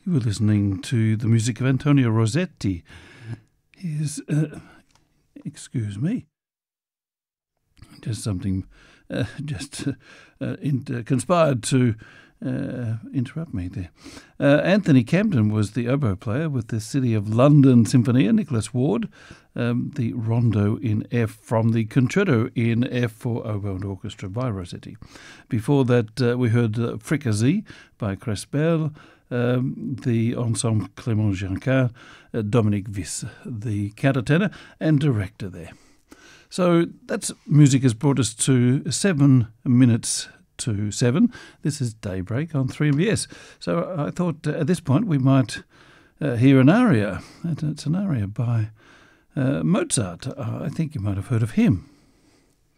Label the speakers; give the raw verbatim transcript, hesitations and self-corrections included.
Speaker 1: You were listening to the music of Antonio Rossetti. Here's, uh, excuse me, just something uh, just uh, uh, in, uh, conspired to uh, interrupt me there. Uh, Anthony Camden was the oboe player with the City of London Sinfonia. Nicholas Ward, um, the rondo in F from the concerto in F for oboe and orchestra by Rossetti. Before that, uh, we heard uh, Fricassee by Crespel. Um, the ensemble Clément Gincard, uh, Dominique Viss, the countertenor and director there. So that's music has brought us to seven minutes to seven. This is Daybreak on three M B S. So I thought uh, at this point we might uh, hear an aria. It's an aria by uh, Mozart. Uh, I think you might have heard of him.